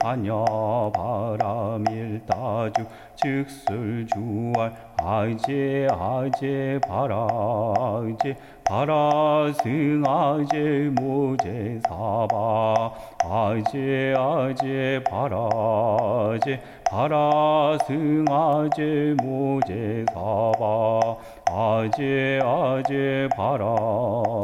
반야 바라밀다주 즉술주알 아제 아제 바라제 바라승 아제 모제 사바 아제 아제 바라제 바라승 아제 모제 사바 아제 아제 바라